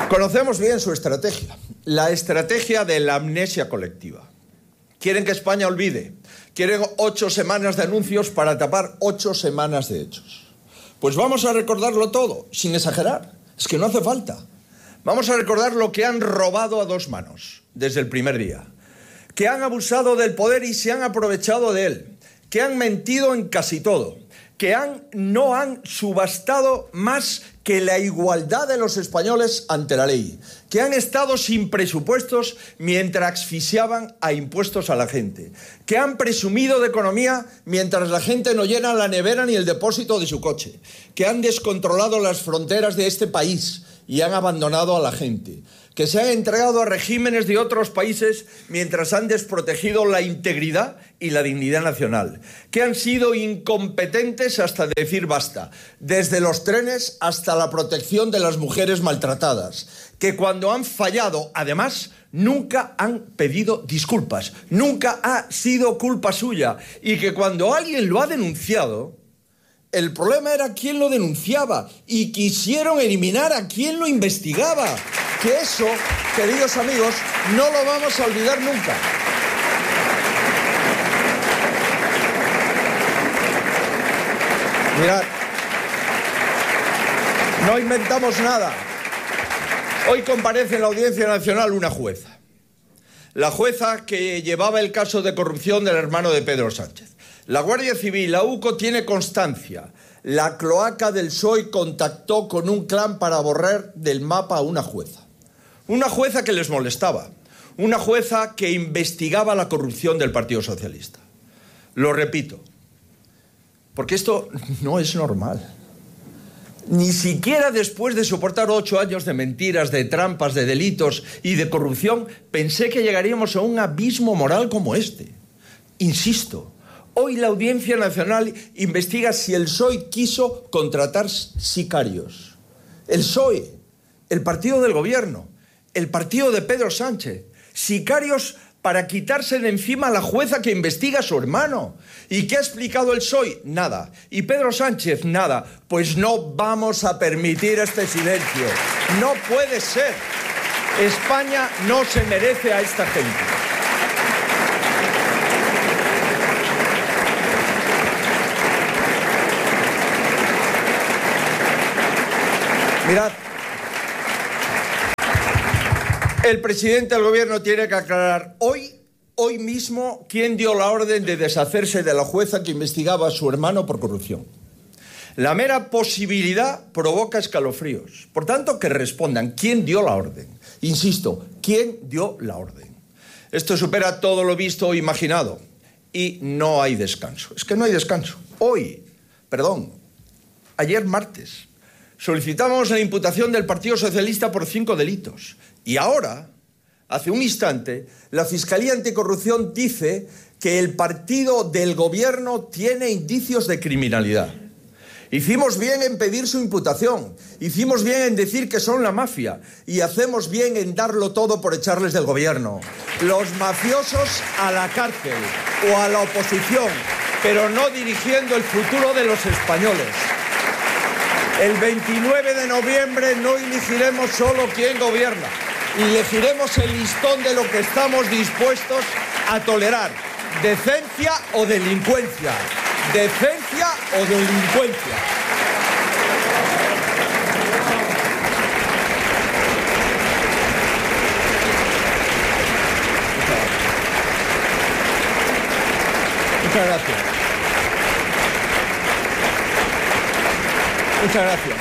Conocemos bien su estrategia, la estrategia de la amnesia colectiva. Quieren que España olvide, quieren 8 semanas de anuncios para tapar 8 semanas de hechos. Pues vamos a recordarlo todo, sin exagerar, es que no hace falta. Vamos a recordar lo que han robado a 2 manos desde el primer día, que han abusado del poder y se han aprovechado de él, que han mentido en casi todo, que no han subastado más que la igualdad de los españoles ante la ley, que han estado sin presupuestos mientras asfixiaban a impuestos a la gente, que han presumido de economía mientras la gente no llena la nevera ni el depósito de su coche, que han descontrolado las fronteras de este país y han abandonado a la gente, que se han entregado a regímenes de otros países mientras han desprotegido la integridad y la dignidad nacional, que han sido incompetentes hasta decir basta, desde los trenes hasta la protección de las mujeres maltratadas, que cuando han fallado, además, nunca han pedido disculpas, nunca ha sido culpa suya, y que cuando alguien lo ha denunciado, el problema era quién lo denunciaba y quisieron eliminar a quien lo investigaba. Que eso, queridos amigos, no lo vamos a olvidar nunca. Mirad, no inventamos nada. Hoy comparece en la Audiencia Nacional una jueza. La jueza que llevaba el caso de corrupción del hermano de Pedro Sánchez. La Guardia Civil, la UCO, tiene constancia. La cloaca del PSOE contactó con un clan para borrar del mapa a una jueza. Una jueza que les molestaba. Una jueza que investigaba la corrupción del Partido Socialista. Lo repito, porque esto no es normal. Ni siquiera después de soportar 8 años de mentiras, de trampas, de delitos y de corrupción, pensé que llegaríamos a un abismo moral como este. Insisto, hoy la Audiencia Nacional investiga si el PSOE quiso contratar sicarios. El PSOE, el partido del gobierno, el partido de Pedro Sánchez. Sicarios para quitarse de encima a la jueza que investiga a su hermano. ¿Y qué ha explicado el PSOE? Nada. ¿Y Pedro Sánchez? Nada. Pues no vamos a permitir este silencio. No puede ser. España no se merece a esta gente. Mirad, el presidente del gobierno tiene que aclarar hoy mismo quién dio la orden de deshacerse de la jueza que investigaba a su hermano por corrupción. La mera posibilidad provoca escalofríos. Por tanto, que respondan quién dio la orden. Insisto, quién dio la orden. Esto supera todo lo visto o imaginado. Y no hay descanso. Es que no hay descanso. Ayer martes, solicitamos la imputación del Partido Socialista por 5 delitos. Y ahora, hace un instante, la Fiscalía Anticorrupción dice que el partido del gobierno tiene indicios de criminalidad. Hicimos bien en pedir su imputación, hicimos bien en decir que son la mafia y hacemos bien en darlo todo por echarles del gobierno. Los mafiosos a la cárcel o a la oposición, pero no dirigiendo el futuro de los españoles. El 29 de noviembre no elegiremos solo quién gobierna, elegiremos el listón de lo que estamos dispuestos a tolerar. Decencia o delincuencia. Decencia o delincuencia. Muchas gracias. Muchas gracias.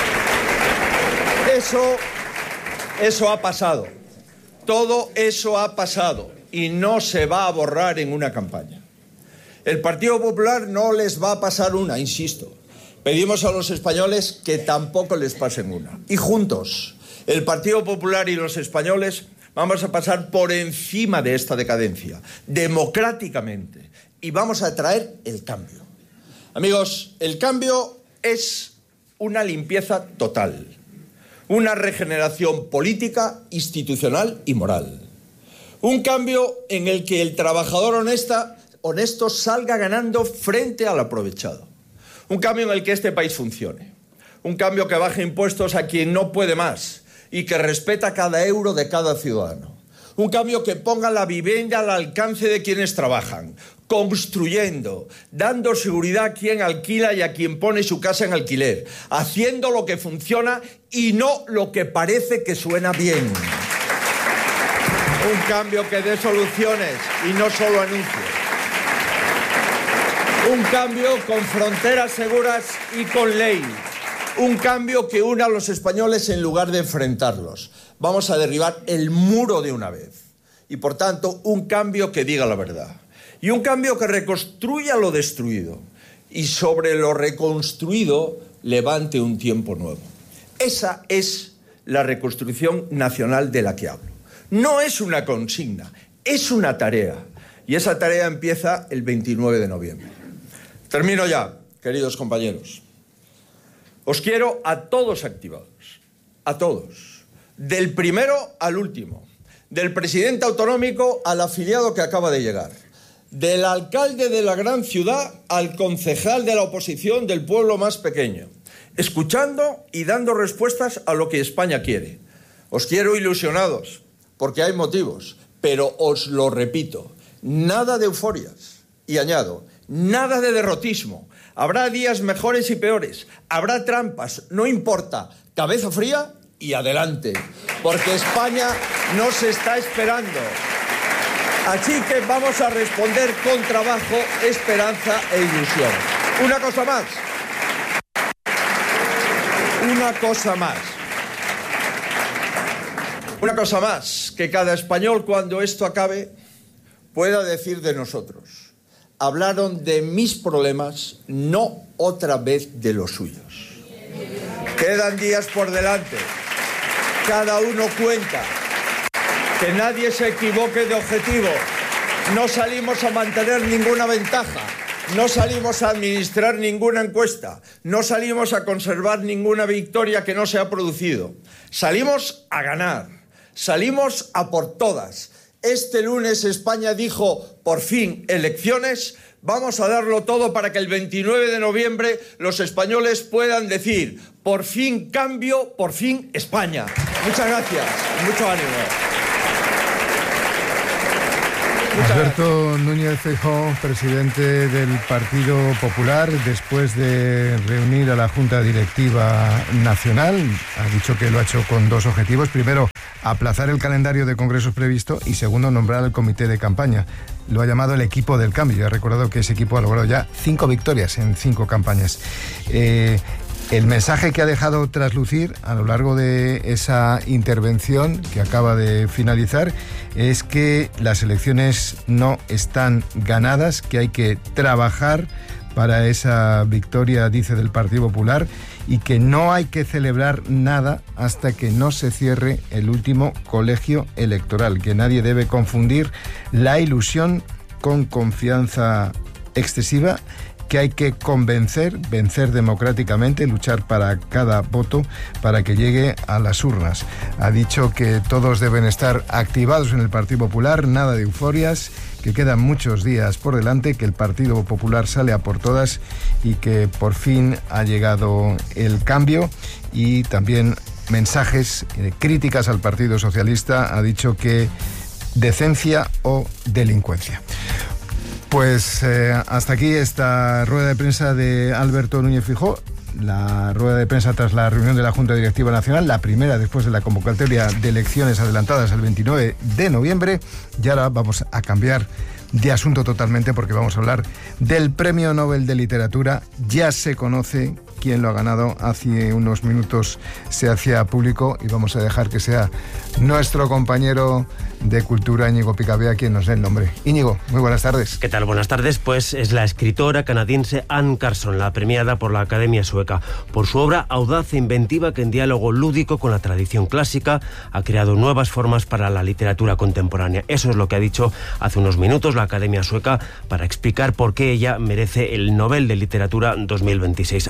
Eso ha pasado. Todo eso ha pasado y no se va a borrar en una campaña. El Partido Popular no les va a pasar una, insisto. Pedimos a los españoles que tampoco les pasen una. Y juntos, el Partido Popular y los españoles vamos a pasar por encima de esta decadencia, democráticamente, y vamos a traer el cambio. Amigos, el cambio es una limpieza total, una regeneración política, institucional y moral. Un cambio en el que el trabajador honesto salga ganando frente al aprovechado. Un cambio en el que este país funcione. Un cambio que baje impuestos a quien no puede más y que respeta cada euro de cada ciudadano. Un cambio que ponga la vivienda al alcance de quienes trabajan, construyendo, dando seguridad a quien alquila y a quien pone su casa en alquiler, haciendo lo que funciona y no lo que parece que suena bien. Un cambio que dé soluciones y no solo anuncios. Un cambio con fronteras seguras y con ley. Un cambio que una a los españoles en lugar de enfrentarlos. Vamos a derribar el muro de una vez. Y por tanto, un cambio que diga la verdad. Y un cambio que reconstruya lo destruido. Y sobre lo reconstruido levante un tiempo nuevo. Esa es la reconstrucción nacional de la que hablo. No es una consigna, es una tarea. Y esa tarea empieza el 29 de noviembre. Termino ya, queridos compañeros. Os quiero a todos activados, a todos, del primero al último, del presidente autonómico al afiliado que acaba de llegar, del alcalde de la gran ciudad al concejal de la oposición del pueblo más pequeño, escuchando y dando respuestas a lo que España quiere. Os quiero ilusionados, porque hay motivos, pero os lo repito, nada de euforias. Y añado, nada de derrotismo. Habrá días mejores y peores, habrá trampas, no importa, cabeza fría y adelante, porque España nos está esperando. Así que vamos a responder con trabajo, esperanza e ilusión. Una cosa más. Una cosa más, que cada español cuando esto acabe pueda decir de nosotros. Hablaron de mis problemas, no otra vez de los suyos. Quedan días por delante. Cada uno cuenta. Que nadie se equivoque de objetivo. No salimos a mantener ninguna ventaja. No salimos a administrar ninguna encuesta. No salimos a conservar ninguna victoria que no se ha producido. Salimos a ganar. Salimos a por todas. Este lunes España dijo, por fin, elecciones. Vamos a darlo todo para que el 29 de noviembre los españoles puedan decir, por fin cambio, por fin España. Muchas gracias. Mucho ánimo. Alberto Núñez Feijóo, presidente del Partido Popular, después de reunir a la Junta Directiva Nacional, ha dicho que lo ha hecho con dos objetivos. Primero, aplazar el calendario de congresos previsto y segundo, nombrar al comité de campaña. Lo ha llamado el equipo del cambio. Ha recordado que ese equipo ha logrado ya 5 victorias en 5 campañas. El mensaje que ha dejado traslucir a lo largo de esa intervención que acaba de finalizar es que las elecciones no están ganadas, que hay que trabajar para esa victoria, dice, del Partido Popular, y que no hay que celebrar nada hasta que no se cierre el último colegio electoral, que nadie debe confundir la ilusión con confianza excesiva, que hay que vencer democráticamente, luchar para cada voto para que llegue a las urnas. Ha dicho que todos deben estar activados en el Partido Popular, nada de euforias, que quedan muchos días por delante, que el Partido Popular sale a por todas y que por fin ha llegado el cambio. Y también mensajes, críticas al Partido Socialista. Ha dicho que decencia o delincuencia. Pues hasta aquí esta rueda de prensa de Alberto Núñez Feijóo, la rueda de prensa tras la reunión de la Junta Directiva Nacional, la primera después de la convocatoria de elecciones adelantadas el 29 de noviembre. Y ahora vamos a cambiar de asunto totalmente porque vamos a hablar del Premio Nobel de Literatura. Ya se conoce quién lo ha ganado, hace unos minutos se hacía público y vamos a dejar que sea nuestro compañero de Cultura, Íñigo Picabea, quien nos dé el nombre. Íñigo, muy buenas tardes. ¿Qué tal? Buenas tardes. Pues es la escritora canadiense Anne Carson, la premiada por la Academia Sueca por su obra audaz e inventiva que en diálogo lúdico con la tradición clásica ha creado nuevas formas para la literatura contemporánea. Eso es lo que ha dicho hace unos minutos la Academia Sueca para explicar por qué ella merece el Nobel de Literatura 2026. Anne Carson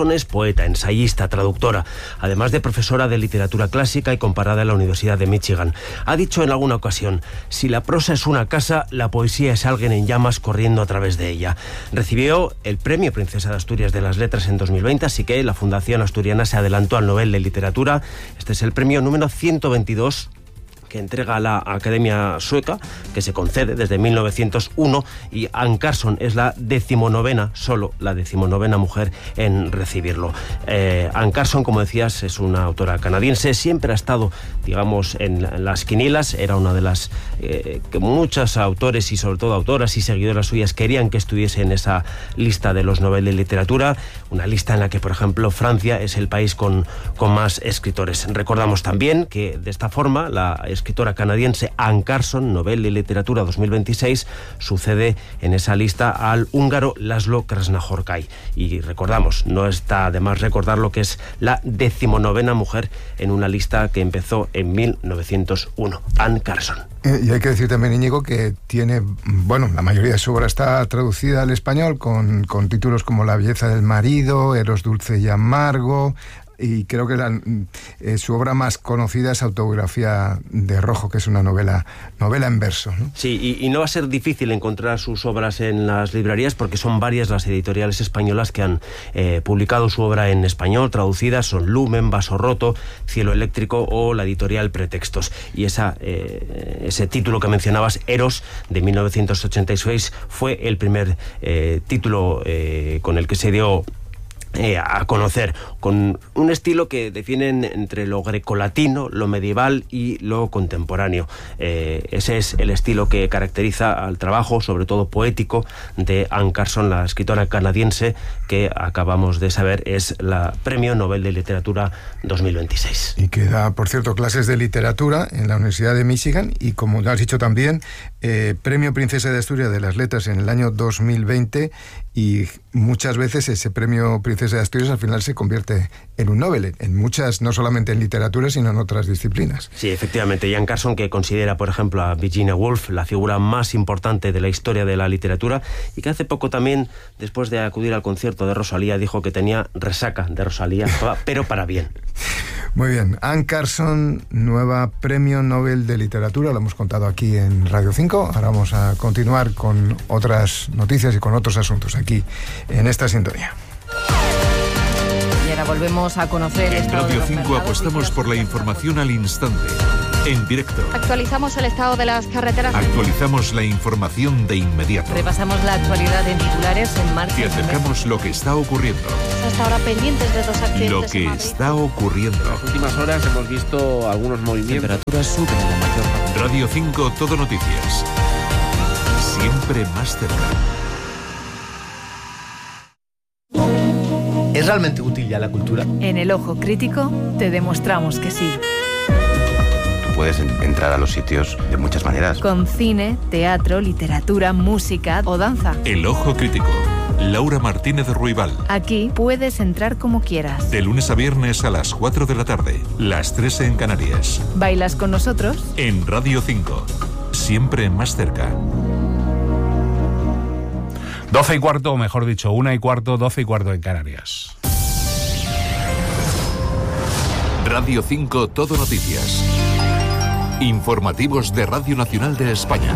Carson es poeta, ensayista, traductora, además de profesora de literatura clásica y comparada en la Universidad de Michigan. Ha dicho en alguna ocasión: si la prosa es una casa, la poesía es alguien en llamas corriendo a través de ella. Recibió el Premio Princesa de Asturias de las Letras en 2020, así que la Fundación Asturiana se adelantó al Nobel de Literatura. Este es el premio número 122 que entrega la Academia Sueca, que se concede desde 1901, y Anne Carson es la 19ª, solo la 19ª mujer en recibirlo. Anne Carson, como decías, es una autora canadiense, siempre ha estado, digamos, en las quinielas, era una de las que muchos autores y sobre todo autoras y seguidoras suyas querían que estuviese en esa lista de los Nobel de Literatura, una lista en la que, por ejemplo, Francia es el país con más escritores. Recordamos también que de esta forma la escritora canadiense Anne Carson, Nobel de Literatura 2026, sucede en esa lista al húngaro Laszlo Krasznahorkai. Y recordamos, no está de más recordar lo que es la 19ª mujer en una lista que empezó en 1901, Anne Carson. Y hay que decir también, Íñigo, que tiene, bueno, la mayoría de su obra está traducida al español con títulos como La belleza del marido, Eros dulce y amargo, y creo que su obra más conocida es Autobiografía de Rojo, que es una novela en verso, ¿no? Sí, y no va a ser difícil encontrar sus obras en las librerías, porque son varias las editoriales españolas que han publicado su obra en español, traducidas son Lumen, Vaso Roto, Cielo Eléctrico o la editorial Pretextos. Y ese título que mencionabas, Eros, de 1986, fue el primer título con el que se dio a conocer, con un estilo que definen entre lo grecolatino, lo medieval y lo contemporáneo. Ese es el estilo que caracteriza al trabajo, sobre todo poético, de Anne Carson, la escritora canadiense que acabamos de saber es la Premio Nobel de Literatura 2026. Y que da, por cierto, clases de literatura en la Universidad de Michigan y, como has dicho también, Premio Princesa de Asturias de las Letras en el año 2020, y muchas veces ese Premio Princesa de Asturias al final se convierte en un Nobel, en muchas, no solamente en literatura, sino en otras disciplinas. Sí, efectivamente. Anne Carson, que considera, por ejemplo, a Virginia Woolf la figura más importante de la historia de la literatura, y que hace poco también, después de acudir al concierto de Rosalía, dijo que tenía resaca de Rosalía, pero para bien. Muy bien. Anne Carson, nueva Premio Nobel de Literatura, lo hemos contado aquí en Radio 5. Ahora vamos a continuar con otras noticias y con otros asuntos aquí en esta sintonía. Y ahora volvemos a conocer... En Radio 5 apostamos por la información al instante, en directo. Actualizamos el estado de las carreteras. Actualizamos la información de inmediato. Repasamos la actualidad en titulares, en marcha. Te acercamos lo que está ocurriendo. Hasta ahora pendientes de 2 accidentes. Lo que está ocurriendo. En las últimas horas hemos visto algunos movimientos. Temperaturas suben en la mayor parte. Radio 5 Todo Noticias. Siempre más cerca. ¿Es realmente útil ya la cultura? En El Ojo Crítico te demostramos que sí. Tú puedes entrar a los sitios de muchas maneras. Con cine, teatro, literatura, música o danza. El Ojo Crítico. Laura Martínez Ruibal. Aquí puedes entrar como quieras. De lunes a viernes a las 4 de la tarde, las 3 en Canarias. ¿Bailas con nosotros? En Radio 5. Siempre más cerca. 12:15, o mejor dicho, 1:15, 12:15 en Canarias. Radio 5 Todo Noticias. Informativos de Radio Nacional de España.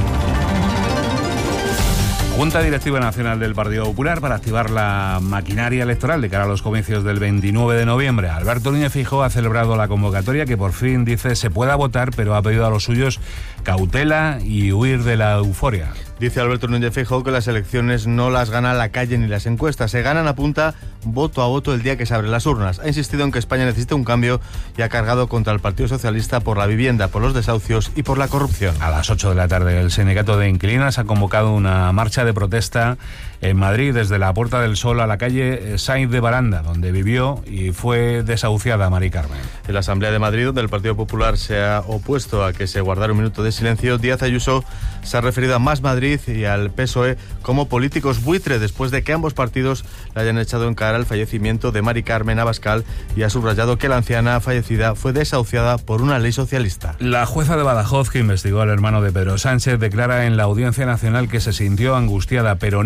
Junta Directiva Nacional del Partido Popular para activar la maquinaria electoral de cara a los comicios del 29 de noviembre. Alberto Núñez Feijóo ha celebrado la convocatoria que por fin dice se pueda votar, pero ha pedido a los suyos cautela y huir de la euforia. Dice Alberto Núñez Feijóo que las elecciones no las gana la calle ni las encuestas, se ganan a punta voto a voto el día que se abren las urnas. Ha insistido en que España necesita un cambio y ha cargado contra el Partido Socialista por la vivienda, por los desahucios y por la corrupción. A las 8 de la tarde el Sindicato de Inquilinas ha convocado una marcha de protesta en Madrid desde la Puerta del Sol a la calle Sainz de Baranda, donde vivió y fue desahuciada Mari Carmen. En la Asamblea de Madrid, donde el Partido Popular se ha opuesto a que se guardara un minuto de silencio, Díaz Ayuso se ha referido a Más Madrid y al PSOE como políticos buitre después de que ambos partidos le hayan echado en cara el fallecimiento de Mari Carmen Abascal, y ha subrayado que la anciana fallecida fue desahuciada por una ley socialista. La jueza de Badajoz, que investigó al hermano de Pedro Sánchez, declara en la Audiencia Nacional que se sintió angustiada pero no amenazada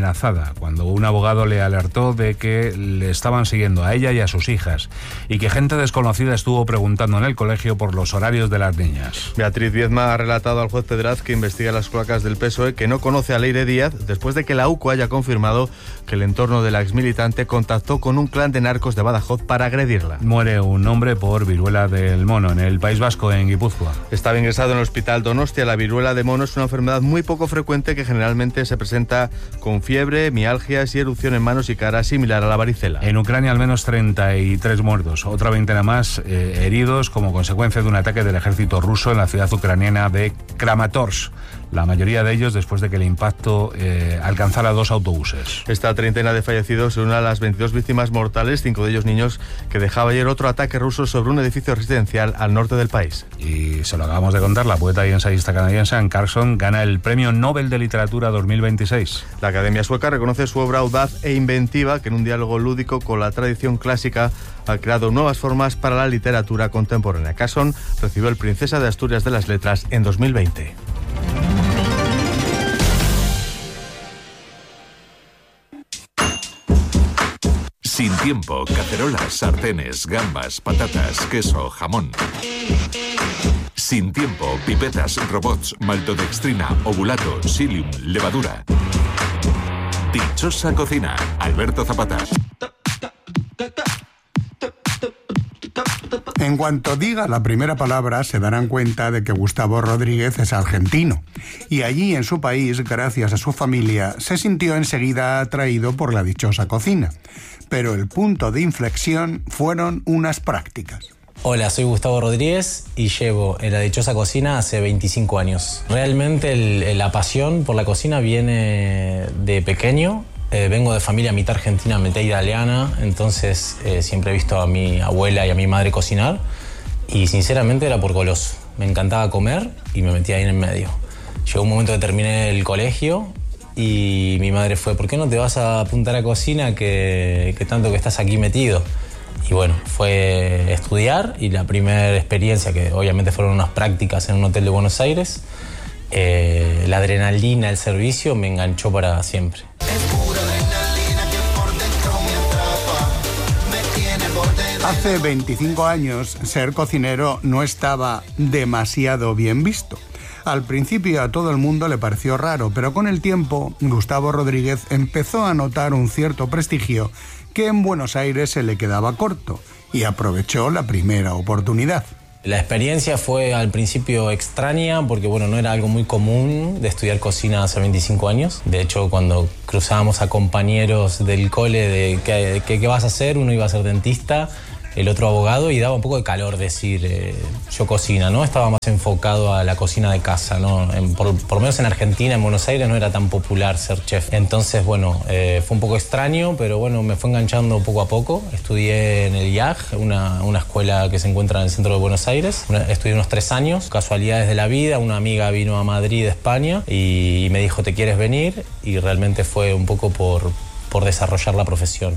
amenazada cuando un abogado le alertó de que le estaban siguiendo a ella y a sus hijas y que gente desconocida estuvo preguntando en el colegio por los horarios de las niñas. Beatriz Viedma ha relatado al juez Pedraz, que investiga las cloacas del PSOE, que no conoce a Leire Díaz después de que la UCO haya confirmado que el entorno de la exmilitante contactó con un clan de narcos de Badajoz para agredirla. Muere un hombre por viruela del mono en el País Vasco, en Guipúzcoa. Estaba ingresado en el hospital Donostia. La viruela de mono es una enfermedad muy poco frecuente que generalmente se presenta con fiebre, mialgias y erupción en manos y cara, similar a la varicela. En Ucrania al menos 33 muertos, otra veintena más heridos como consecuencia de un ataque del ejército ruso en la ciudad ucraniana de Kramatorsk. La mayoría de ellos después de que el impacto alcanzara 2 autobuses. Esta treintena de fallecidos se une a las 22 víctimas mortales, 5 de ellos niños, que dejaba ayer otro ataque ruso sobre un edificio residencial al norte del país. Y se lo acabamos de contar, la poeta y ensayista canadiense Anne Carson gana el Premio Nobel de Literatura 2026. La Academia Sueca reconoce su obra audaz e inventiva, que en un diálogo lúdico con la tradición clásica ha creado nuevas formas para la literatura contemporánea. Carson recibió el Princesa de Asturias de las Letras en 2020. Sin tiempo, cacerolas, sartenes, gambas, patatas, queso, jamón. Sin tiempo, pipetas, robots, maltodextrina, ovulato, psyllium, levadura. Dichosa cocina, Alberto Zapata. En cuanto diga la primera palabra, se darán cuenta de que Gustavo Rodríguez es argentino. Y allí, en su país, gracias a su familia, se sintió enseguida atraído por la dichosa cocina. Pero el punto de inflexión fueron unas prácticas. Hola, soy Gustavo Rodríguez y llevo en la dichosa cocina hace 25 años. Realmente la pasión por la cocina viene de pequeño. Vengo de familia mitad argentina, mitad italiana, entonces siempre he visto a mi abuela y a mi madre cocinar y sinceramente era por goloso. Me encantaba comer y me metía ahí en el medio. Llegó un momento que terminé el colegio y mi madre fue, ¿por qué no te vas a apuntar a cocina que tanto que estás aquí metido? Y bueno, fue estudiar y la primera experiencia, que obviamente fueron unas prácticas en un hotel de Buenos Aires, la adrenalina, el servicio me enganchó para siempre. Hace 25 años, ser cocinero no estaba demasiado bien visto. Al principio a todo el mundo le pareció raro, pero con el tiempo Gustavo Rodríguez empezó a notar un cierto prestigio que en Buenos Aires se le quedaba corto y aprovechó la primera oportunidad. La experiencia fue al principio extraña porque bueno, no era algo muy común de estudiar cocina hace 25 años. De hecho, cuando cruzábamos a compañeros del cole de ¿qué vas a hacer? Uno iba a ser dentista, el otro abogado, y daba un poco de calor decir yo cocina, ¿no? Estaba más enfocado a la cocina de casa, ¿no? Por lo menos en Argentina, en Buenos Aires, no era tan popular ser chef. Entonces, bueno, fue un poco extraño, pero bueno, me fue enganchando poco a poco. Estudié en el IAG, una escuela que se encuentra en el centro de Buenos Aires. Estudié unos 3 años, casualidades de la vida. Una amiga vino a Madrid, de España, y me dijo, ¿te quieres venir? Y realmente fue un poco por desarrollar la profesión.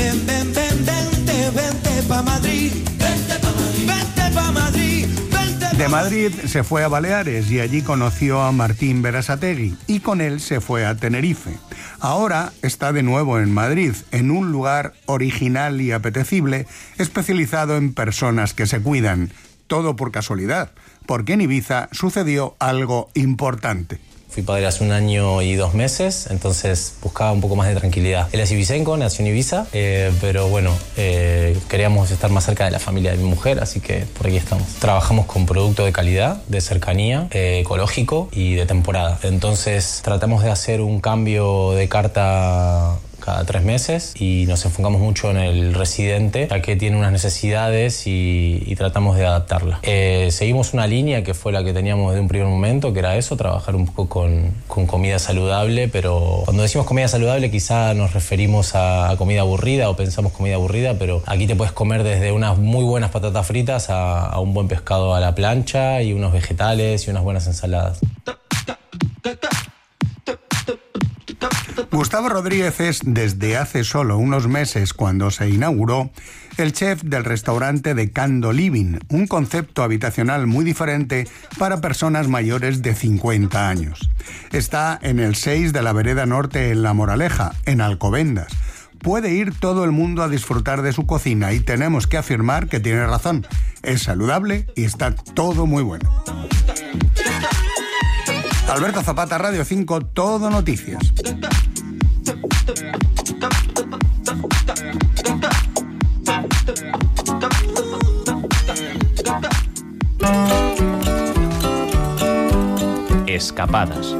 Vente pa' Madrid, vente pa' Madrid. De Madrid se fue a Baleares y allí conoció a Martín Berasategui y con él se fue a Tenerife. Ahora está de nuevo en Madrid, en un lugar original y apetecible, especializado en personas que se cuidan. Todo por casualidad, porque en Ibiza sucedió algo importante. Fui padre hace 1 año y 2 meses, entonces buscaba un poco más de tranquilidad. Él es ibicenco, nació en Ibiza, pero bueno, queríamos estar más cerca de la familia de mi mujer, así que por aquí estamos. Trabajamos con producto de calidad, de cercanía, ecológico y de temporada. Entonces tratamos de hacer un cambio de carta cada 3 meses y nos enfocamos mucho en el residente, ya que tiene unas necesidades y tratamos de adaptarla. Seguimos una línea que fue la que teníamos de un primer momento, que era eso, trabajar un poco con comida saludable, pero cuando decimos comida saludable quizá nos referimos a comida aburrida o pensamos comida aburrida, pero aquí te puedes comer desde unas muy buenas patatas fritas a un buen pescado a la plancha y unos vegetales y unas buenas ensaladas. Gustavo Rodríguez es, desde hace solo unos meses, cuando se inauguró, el chef del restaurante de Cando Living, un concepto habitacional muy diferente para personas mayores de 50 años. Está en el 6 de la Vereda Norte en La Moraleja, en Alcobendas. Puede ir todo el mundo a disfrutar de su cocina y tenemos que afirmar que tiene razón. Es saludable y está todo muy bueno. Alberto Zapata, Radio 5, Todo Noticias. Escapadas.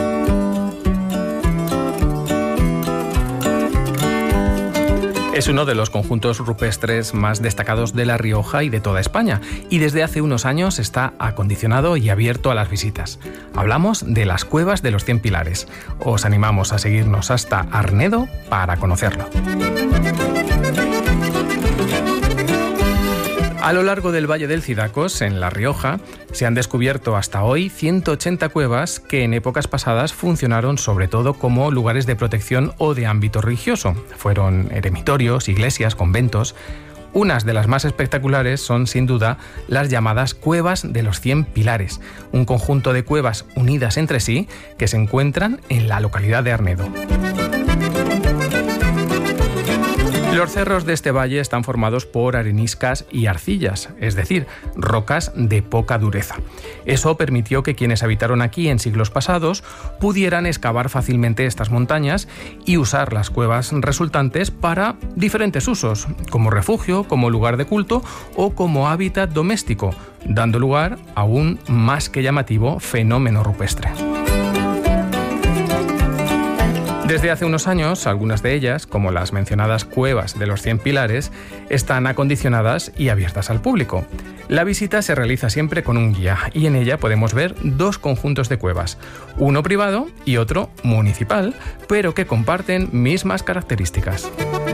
Es uno de los conjuntos rupestres más destacados de La Rioja y de toda España, y desde hace unos años está acondicionado y abierto a las visitas. Hablamos de las Cuevas de los 100 Pilares. Os animamos a seguirnos hasta Arnedo para conocerlo. A lo largo del Valle del Cidacos, en La Rioja, se han descubierto hasta hoy 180 cuevas que en épocas pasadas funcionaron sobre todo como lugares de protección o de ámbito religioso. Fueron eremitorios, iglesias, conventos. Unas de las más espectaculares son, sin duda, las llamadas Cuevas de los 100 Pilares, un conjunto de cuevas unidas entre sí que se encuentran en la localidad de Arnedo. Los cerros de este valle están formados por areniscas y arcillas, es decir, rocas de poca dureza. Eso permitió que quienes habitaron aquí en siglos pasados pudieran excavar fácilmente estas montañas y usar las cuevas resultantes para diferentes usos, como refugio, como lugar de culto o como hábitat doméstico, dando lugar a un más que llamativo fenómeno rupestre. Desde hace unos años, algunas de ellas, como las mencionadas Cuevas de los 100 Pilares, están acondicionadas y abiertas al público. La visita se realiza siempre con un guía y en ella podemos ver dos conjuntos de cuevas, uno privado y otro municipal, pero que comparten mismas características.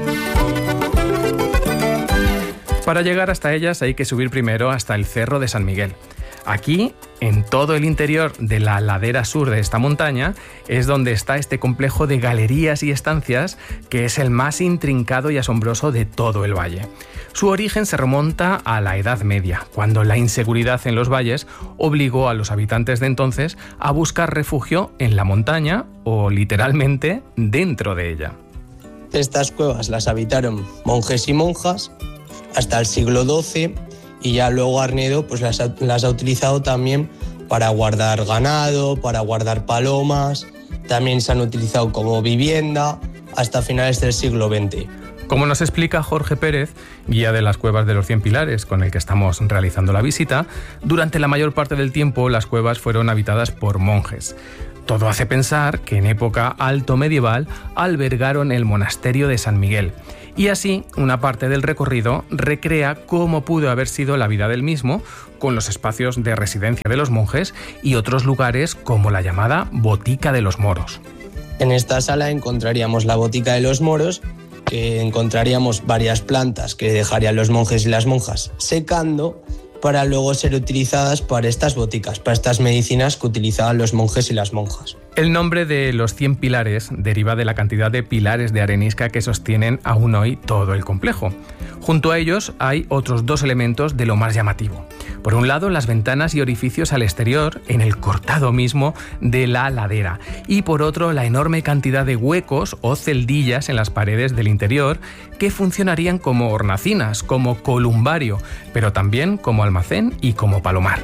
Para llegar hasta ellas hay que subir primero hasta el Cerro de San Miguel. Aquí, en todo el interior de la ladera sur de esta montaña, es donde está este complejo de galerías y estancias que es el más intrincado y asombroso de todo el valle. Su origen se remonta a la Edad Media, cuando la inseguridad en los valles obligó a los habitantes de entonces a buscar refugio en la montaña o, literalmente, dentro de ella. Estas cuevas las habitaron monjes y monjas hasta el siglo XII y ya luego Arnedo pues las ha utilizado también para guardar ganado, para guardar palomas, también se han utilizado como vivienda hasta finales del siglo XX. Como nos explica Jorge Pérez, guía de las Cuevas de los 100 Pilares, con el que estamos realizando la visita, durante la mayor parte del tiempo las cuevas fueron habitadas por monjes. Todo hace pensar que en época alto medieval albergaron el monasterio de San Miguel. Y así, una parte del recorrido recrea cómo pudo haber sido la vida del mismo, con los espacios de residencia de los monjes y otros lugares como la llamada Botica de los Moros. En esta sala encontraríamos la Botica de los Moros, que encontraríamos varias plantas que dejarían los monjes y las monjas secando para luego ser utilizadas para estas boticas, para estas medicinas que utilizaban los monjes y las monjas. El nombre de los 100 pilares deriva de la cantidad de pilares de arenisca que sostienen aún hoy todo el complejo. Junto a ellos hay otros dos elementos de lo más llamativo. Por un lado, las ventanas y orificios al exterior, en el cortado mismo de la ladera. Y por otro, la enorme cantidad de huecos o celdillas en las paredes del interior que funcionarían como hornacinas, como columbario, pero también como almacén y como palomar.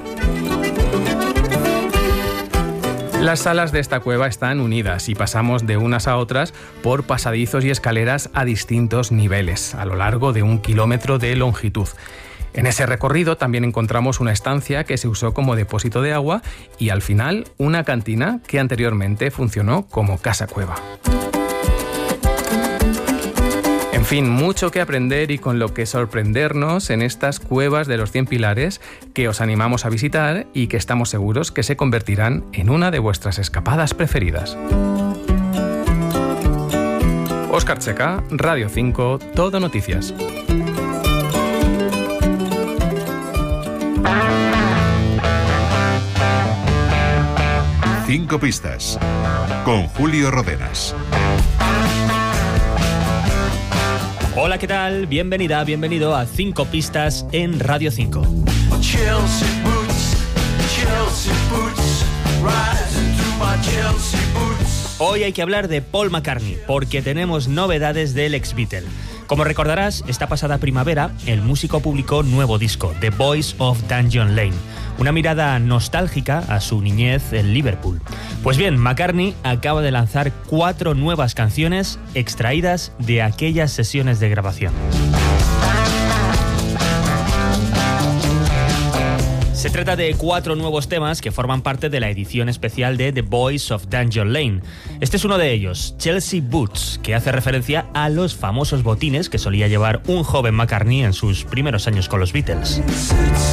Las salas de esta cueva están unidas y pasamos de unas a otras por pasadizos y escaleras a distintos niveles, a lo largo de 1 kilómetro de longitud. En ese recorrido también encontramos una estancia que se usó como depósito de agua y al final una cantina que anteriormente funcionó como casa cueva. En fin, mucho que aprender y con lo que sorprendernos en estas cuevas de los 100 pilares que os animamos a visitar y que estamos seguros que se convertirán en una de vuestras escapadas preferidas. Óscar Checa, Radio 5, Todo Noticias. 5 pistas, con Julio Rodenas. Hola, ¿qué tal? Bienvenida, bienvenido a 5 pistas en Radio 5. Hoy hay que hablar de Paul McCartney, porque tenemos novedades del ex-Beatle. Como recordarás, esta pasada primavera, el músico publicó nuevo disco, The Boys of Dungeon Lane, una mirada nostálgica a su niñez en Liverpool. Pues bien, McCartney acaba de lanzar 4 nuevas canciones extraídas de aquellas sesiones de grabación. Se trata de 4 nuevos temas que forman parte de la edición especial de The Boys of Dungeon Lane. Este es uno de ellos, Chelsea Boots, que hace referencia a los famosos botines que solía llevar un joven McCartney en sus primeros años con los Beatles.